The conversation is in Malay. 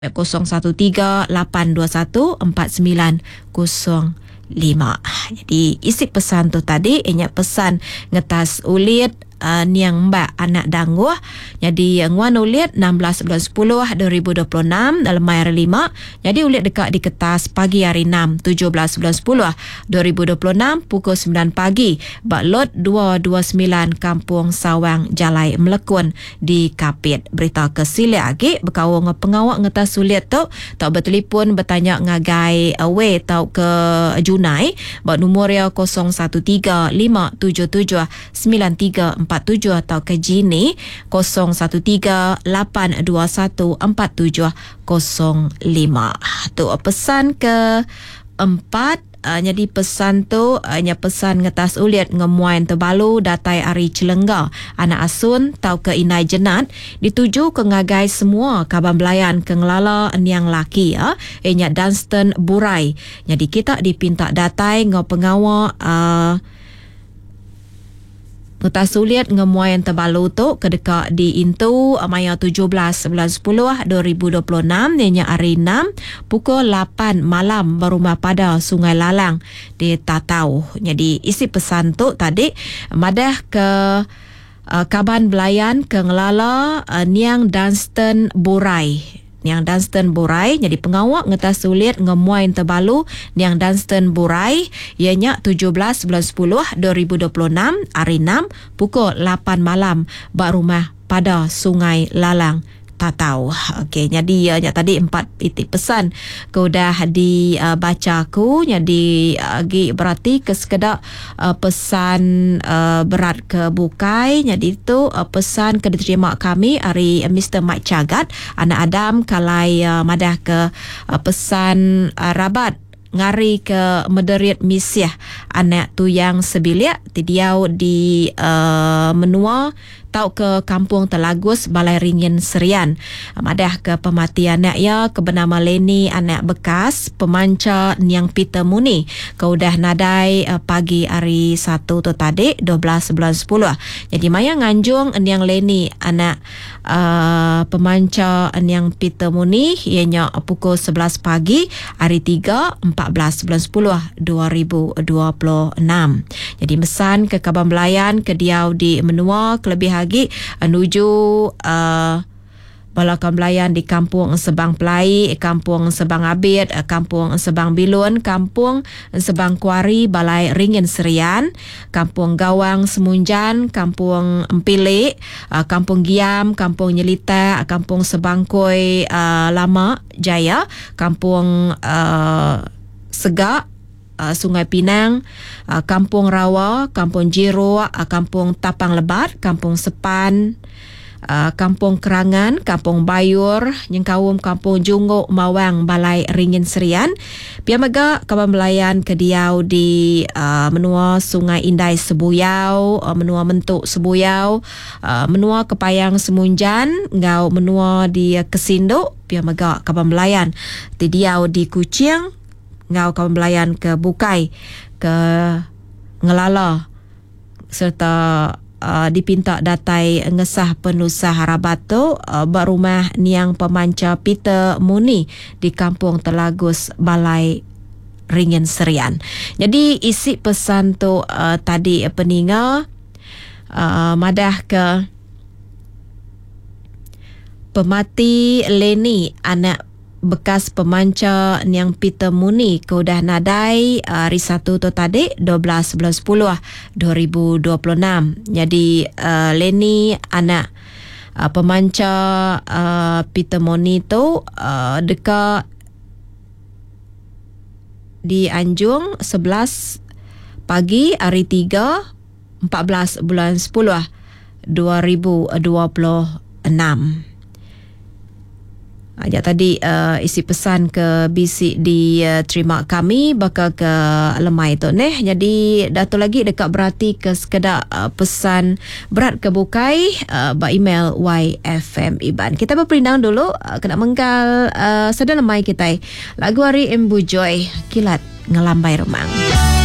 0138214905. Jadi isi pesan tu tadi ianya pesan ngetas ulit niang mbak anak dangguh. Jadi nguan ulit 16 bulan 10 2026 dalam hari 5. Jadi ulit dekat di kertas pagi hari 6 17 bulan 10 2026 pukul 9 pagi. Bak lot 229 Kampung Sawang Jalai Melekun di Kapit. Berita ke sila lagi berkawang pengawak ngetas ulit tu tak bertelefon bertanya ngagai away tau ke Junai. Bak nombor dia 0135779347 atau ke Jini 0138214705. Tu pesan ke 4. Jadi pesan tu nya pesan ngetas ulit ngemuain terbalu datai Ari Celengga anak asun tau ke Inai Jenat dituju ke ngagai semua kaban belayan ke ngelala niang laki nya Dunstan Burai. Jadi kita dipinta datai ngau pengawak ngetas ulit ngemuayan terbalu tu kedeka di Intu maya 17 bulan 10 2026 ianya hari 6 pukul 8 malam berumah pada Sungai Lalang di Tatau. Jadi isi pesan tu tadi madah ke kaban belayan ke ngelala niang Dunstan Burai. Niang Dunstan Burai. Jadi pengawak ngetas ulit ngemuain terbalu Niang Dunstan Burai ianya 17 bulan 10 2026 hari 6 pukul 8 malam bak rumah pada Sungai Lalang Tatau. Okey, jadi tadi 4 itik pesan kau dah dibaca aku. Jadi berarti ke sekedar pesan berat ke bukai. Jadi itu pesan ke diterima kami hari Mr. Mike Cagat anak Adam kalai madah ke pesan rabat ngari ke Mederit Misiah anak tu yang sebiliak tidiau di menua tau ke Kampung Telagus Balai Ringin Serian. Madah ke pematian anak ya ke bernama Leni anak bekas pemanca Niang Peter Muni. Kau dah nadai pagi hari 1 tu tadi 12 bulan 10. Jadi maya nganjung Niang Leni anak pemanca Niang Peter Muni ianya pukul 11 pagi hari 3 14 bulan 10 2026. Jadi mesan ke Kaban Belayan ke Diau di Menua kelebih lagi menuju Balakan Belayan di Kampung Sebang Pelai, Kampung Sebang Abid, Kampung Sebang Bilun, Kampung Sebang Kuari, Balai Ringin Serian, Kampung Gawang Semunjan, Kampung Empile, Kampung Giam, Kampung Nyelita, Kampung Sebangkoi Lama Jaya, Kampung Segak, Sungai Pinang, Kampung Rawa, Kampung Jiro, Kampung Tapang Lebat, Kampung Sepan, Kampung Kerangan, Kampung Bayur, Nyengkawum, Kampung Junggo, Mawang, Balai Ringin Serian, Piamaga, Kaban Belayan ke Diau di menua Sungai Indai Sebuyau, menua Mentuk Sebuyau, menua Kepayang Semunjan, ngau menua di Kesinduk, Piamaga, Kaban Belayan di Diau di Kuching, ngau Kaban Belayan ke Bukai, ke Ngelala, serta dipinta datai ngesah penusah harabat tu berumah Niang Pemanca Peter Muni di Kampung Telagus Balai Ringin Serian. Jadi isi pesan tu tadi peninga madah ke pemati Leni anak bekas pemanca Niang Peter Muni kau dah nadai hari 1 tu tadi 12 bulan 10 2026. Jadi Leni anak pemanca Peter Muni tu dekat di Anjung 11 pagi hari 3 14 bulan 10 2026. Ya tadi isi pesan ke bisik di terima kami bakal ke lemai tu neh. Jadi datu lagi dekat berarti ke sekedar pesan berat ke bukai ba email YFM Iban. Kita berperindang dulu kena menggal sedang lemai kita. Lagu hari Embu Joy Kilat Ngelambai Remang.